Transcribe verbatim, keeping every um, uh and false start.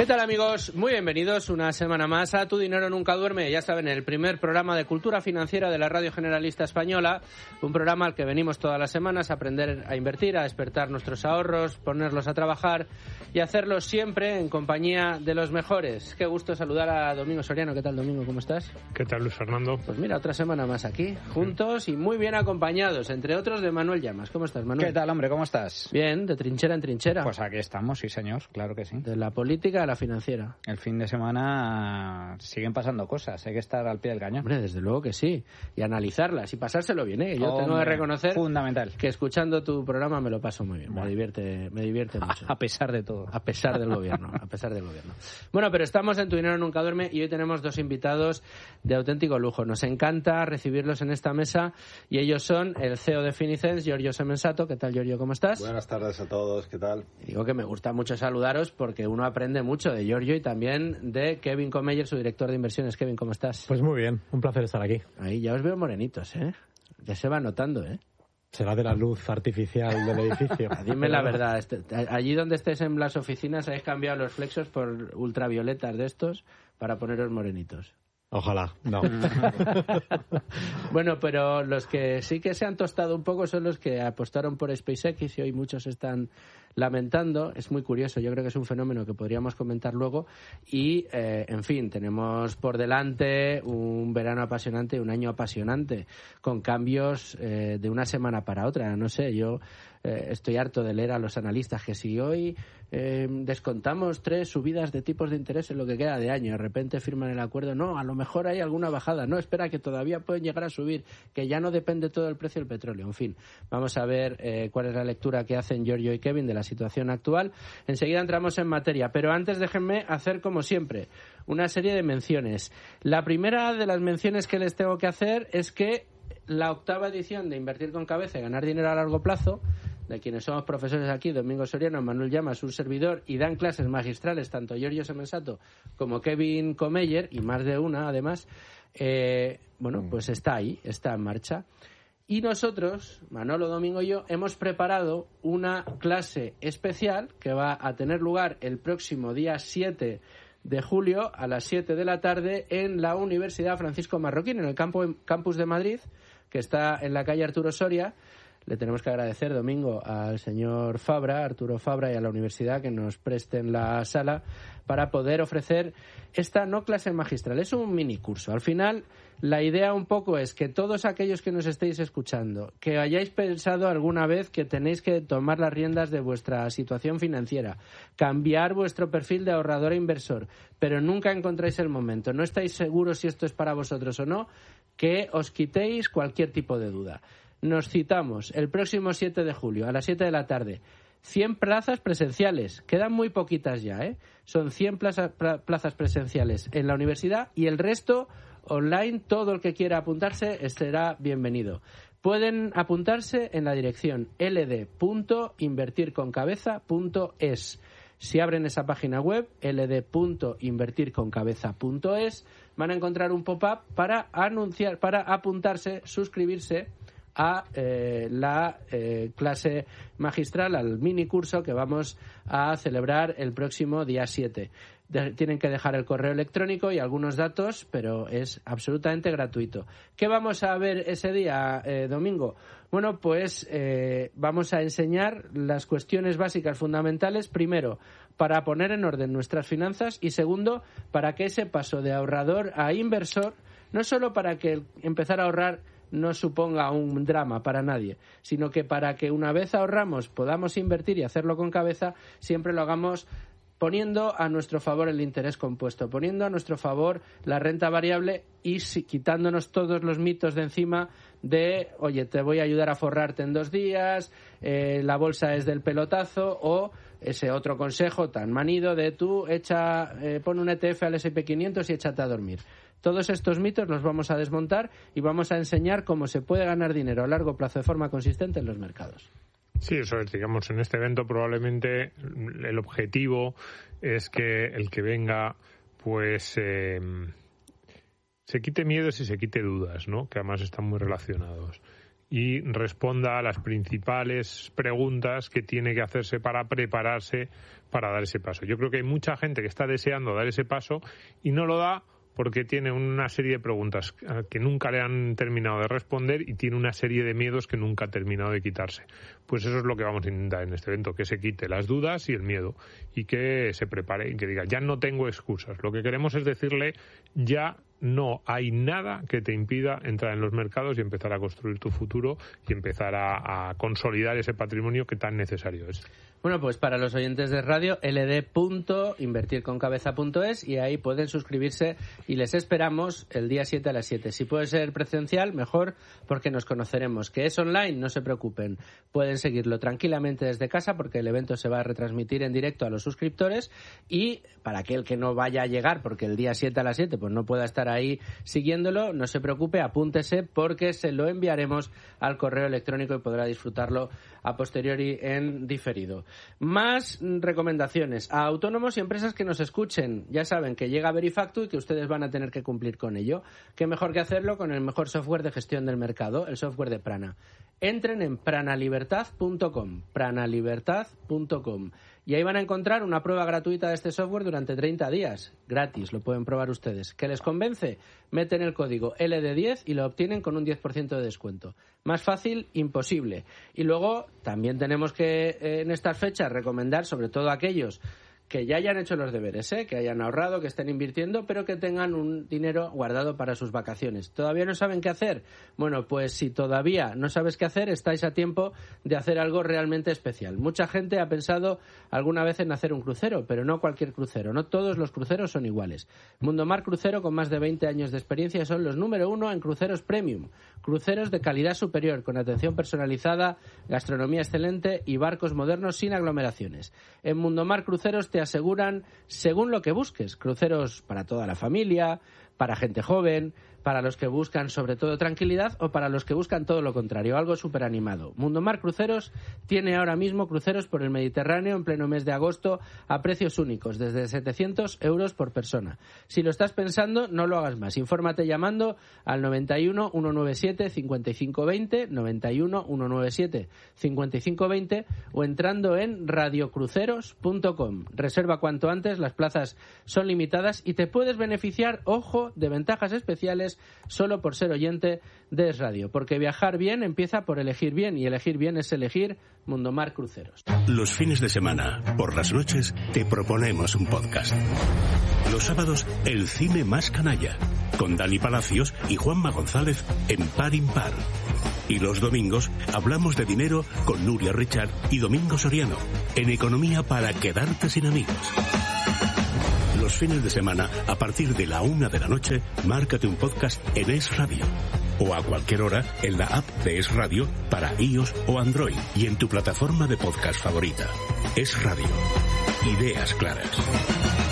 ¿Qué tal, amigos? Muy bienvenidos una semana más a Tu Dinero Nunca Duerme. Ya saben, el primer programa de cultura financiera de la Radio Generalista Española, un programa al que venimos todas las semanas a aprender a invertir, a despertar nuestros ahorros, ponerlos a trabajar y hacerlo siempre en compañía de los mejores. Qué gusto saludar a Domingo Soriano. ¿Qué tal, Domingo? ¿Cómo estás? ¿Qué tal, Luis Fernando? Pues mira, otra semana más aquí, juntos y muy bien acompañados, entre otros de Manuel Llamas. ¿Cómo estás, Manuel? ¿Qué tal, hombre? ¿Cómo estás? Bien, de trinchera en trinchera. Pues aquí estamos, sí, señor, claro que sí. De la política a la financiera. El fin de semana siguen pasando cosas, hay que estar al pie del cañón. Hombre, desde luego que sí. Y analizarlas y pasárselo bien, ¿eh? Yo Hombre, tengo que reconocer fundamental. que escuchando tu programa me lo paso muy bien. Bueno. Me divierte, me divierte mucho. A pesar de todo. A pesar del gobierno, a pesar del gobierno. Bueno, pero estamos en Tu Dinero Nunca Duerme y hoy tenemos dos invitados de auténtico lujo. Nos encanta recibirlos en esta mesa y ellos son el C E O de Finicens, Giorgio Semensato. ¿Qué tal, Giorgio? ¿Cómo estás? Buenas tardes a todos, ¿qué tal? Y digo que me gusta mucho saludaros porque uno aprende mucho de Giorgio y también de Kevin Comeyer, su director de inversiones. Kevin, ¿cómo estás? Pues muy bien, un placer estar aquí. Ahí ya os veo morenitos, ¿eh? Ya se va notando, ¿eh? Será de la luz artificial del edificio. Dime la verdad, este, allí donde estés en las oficinas habéis cambiado los flexos por ultravioletas de estos para poneros morenitos. Ojalá, no. Bueno, pero los que sí que se han tostado un poco son los que apostaron por SpaceX y hoy muchos están lamentando. Es muy curioso, yo creo que es un fenómeno que podríamos comentar luego y, eh, en fin, tenemos por delante un verano apasionante, un año apasionante, con cambios eh, de una semana para otra. No sé, yo eh, estoy harto de leer a los analistas que si hoy eh, descontamos tres subidas de tipos de interés en lo que queda de año, de repente firman el acuerdo, no, a lo mejor hay alguna bajada, no, espera, que todavía pueden llegar a subir, que ya no depende todo del precio del petróleo. En fin, vamos a ver eh, cuál es la lectura que hacen Giorgio y Kevin de la situación actual. Enseguida entramos en materia, pero antes déjenme hacer, como siempre, una serie de menciones. La primera de las menciones que les tengo que hacer es que la octava edición de Invertir con Cabeza y Ganar Dinero a Largo Plazo, de quienes somos profesores aquí, Domingo Soriano, Manuel Llamas, un servidor, y dan clases magistrales tanto Giorgio Semensato como Kevin Comeyer, y más de una además, eh, bueno, pues está ahí, está en marcha. Y nosotros, Manolo, Domingo y yo, hemos preparado una clase especial que va a tener lugar el próximo día siete de julio a las siete de la tarde en la Universidad Francisco Marroquín, en el campo, campus de Madrid, que está en la calle Arturo Soria. Le tenemos que agradecer, Domingo, al señor Fabra, Arturo Fabra, y a la universidad que nos presten la sala para poder ofrecer esta no clase magistral, es un mini curso. Al final, la idea un poco es que todos aquellos que nos estéis escuchando, que hayáis pensado alguna vez que tenéis que tomar las riendas de vuestra situación financiera, cambiar vuestro perfil de ahorrador e inversor, pero nunca encontráis el momento, no estáis seguros si esto es para vosotros o no, que os quitéis cualquier tipo de duda. Nos citamos el próximo siete de julio a las siete de la tarde. cien plazas presenciales. Quedan muy poquitas ya, ¿eh? Son cien plazas, plazas presenciales en la universidad y el resto online. Todo el que quiera apuntarse será bienvenido. Pueden apuntarse en la dirección l d punto invertir con cabeza punto es. Si abren esa página web, l d punto invertir con cabeza punto es, van a encontrar un pop-up para anunciar, para apuntarse, suscribirse a eh, la eh, clase magistral, al mini curso que vamos a celebrar el próximo día siete. De, tienen que dejar el correo electrónico y algunos datos, pero es absolutamente gratuito. ¿Qué vamos a ver ese día, eh, Domingo? Bueno, pues eh, vamos a enseñar las cuestiones básicas fundamentales, primero, para poner en orden nuestras finanzas y segundo, para que ese paso de ahorrador a inversor, no solo para que empezar a ahorrar no suponga un drama para nadie, sino que para que una vez ahorramos podamos invertir y hacerlo con cabeza, siempre lo hagamos poniendo a nuestro favor el interés compuesto, poniendo a nuestro favor la renta variable y si, quitándonos todos los mitos de encima de, oye, te voy a ayudar a forrarte en dos días, eh, la bolsa es del pelotazo, o ese otro consejo tan manido de tú echa, eh, pon un E T F al ese and pe quinientos y échate a dormir. Todos estos mitos los vamos a desmontar y vamos a enseñar cómo se puede ganar dinero a largo plazo de forma consistente en los mercados. Sí, eso es, digamos, en este evento probablemente el objetivo es que el que venga, pues, eh, se quite miedos y se quite dudas, ¿no? Que además están muy relacionados. y responda a las principales preguntas que tiene que hacerse para prepararse para dar ese paso. Yo creo que hay mucha gente que está deseando dar ese paso y no lo da porque tiene una serie de preguntas que nunca le han terminado de responder y tiene una serie de miedos que nunca ha terminado de quitarse. Pues eso es lo que vamos a intentar en este evento, que se quite las dudas y el miedo y que se prepare y que diga, ya no tengo excusas. Lo que queremos es decirle, ya no hay nada que te impida entrar en los mercados y empezar a construir tu futuro y empezar a, a consolidar ese patrimonio que tan necesario es. Bueno, pues para los oyentes de radio, l d punto invertir con cabeza punto es y ahí pueden suscribirse y les esperamos el día siete a las siete. Si puede ser presencial, mejor, porque nos conoceremos. Que es online, no se preocupen. Pueden seguirlo tranquilamente desde casa porque el evento se va a retransmitir en directo a los suscriptores y para aquel que no vaya a llegar porque el día siete a las siete pues no pueda estar ahí siguiéndolo, no se preocupe, apúntese porque se lo enviaremos al correo electrónico y podrá disfrutarlo a posteriori en diferido. Más recomendaciones a autónomos y empresas que nos escuchen. Ya saben que llega Verifactu y que ustedes van a tener que cumplir con ello. ¿Qué mejor que hacerlo con el mejor software de gestión del mercado, el software de Prana? Entren en pranalibertad punto com, pranalibertad punto com, y ahí van a encontrar una prueba gratuita de este software durante treinta días. Gratis, lo pueden probar ustedes. ¿Qué les convence? Meten el código L D diez y lo obtienen con un diez por ciento de descuento. Más fácil, imposible. Y luego también tenemos que, eh, en estas fechas, recomendar sobre todo a aquellos que ya hayan hecho los deberes, ¿eh? Que hayan ahorrado, que estén invirtiendo, pero que tengan un dinero guardado para sus vacaciones. ¿Todavía no saben qué hacer? Bueno, pues si todavía no sabes qué hacer, estáis a tiempo de hacer algo realmente especial. Mucha gente ha pensado alguna vez en hacer un crucero, pero no cualquier crucero. No todos los cruceros son iguales. Mundomar Crucero, con más de veinte años de experiencia, son los número uno en cruceros premium. Cruceros de calidad superior, con atención personalizada, gastronomía excelente y barcos modernos sin aglomeraciones. En Mundomar Cruceros te aseguran según lo que busques. Cruceros para toda la familia, para gente joven, para los que buscan sobre todo tranquilidad o para los que buscan todo lo contrario, algo súper animado. Mundomar Cruceros tiene ahora mismo cruceros por el Mediterráneo en pleno mes de agosto a precios únicos, desde setecientos euros por persona. Si lo estás pensando, no lo hagas más. Infórmate llamando al noventa y uno, ciento noventa y siete, cincuenta y cinco veinte, noventa y uno, ciento noventa y siete, cincuenta y cinco veinte o entrando en radiocruceros punto com. Reserva cuanto antes, las plazas son limitadas y te puedes beneficiar, ojo, de ventajas especiales solo por ser oyente de Es Radio, porque viajar bien empieza por elegir bien y elegir bien es elegir Mundomar Cruceros. Los fines de semana, por las noches, te proponemos un podcast. Los sábados, el cine más canalla, con Dani Palacios y Juanma González en Par Impar. Y los domingos, hablamos de dinero con Nuria Richard y Domingo Soriano, en Economía para quedarte sin amigos. Los fines de semana, a partir de la una de la noche, márcate un podcast en Es Radio. O a cualquier hora en la app de Es Radio para iOS o Android y en tu plataforma de podcast favorita. Es Radio. Ideas claras.